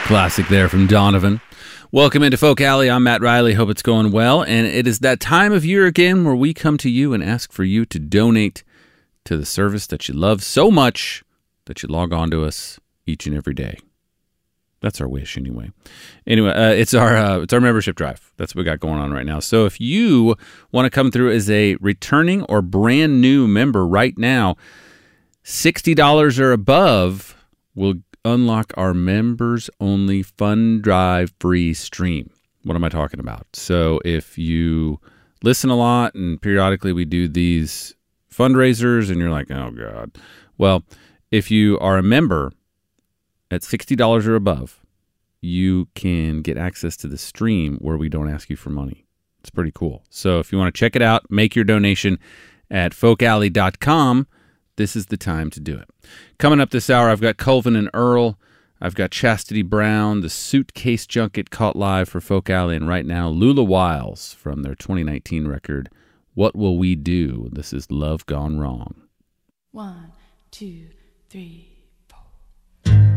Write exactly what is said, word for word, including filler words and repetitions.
Classic there from Donovan. Welcome into Folk Alley. I'm Matt Riley. Hope it's going well. And it is that time of year again where we come to you and ask for you to donate to the service that you love so much that you log on to us each and every day. That's our wish anyway. Anyway, uh, it's our uh, it's our membership drive. That's what we got going on right now. So if you want to come through as a returning or brand new member right now, sixty dollars or above will unlock our members-only Fund Drive free stream. What am I talking about? So if you listen a lot and periodically we do these fundraisers and you're like, oh, God. Well, if you are a member at sixty dollars or above, you can get access to the stream where we don't ask you for money. It's pretty cool. So if you want to check it out, make your donation at folk alley dot com. This is the time to do it. Coming up this hour, I've got Colvin and Earl. I've got Chastity Brown, the Suitcase Junket caught live for Folk Alley. And right now, Lula Wiles from their twenty nineteen record, What Will We Do? This is Love Gone Wrong. One, two, three.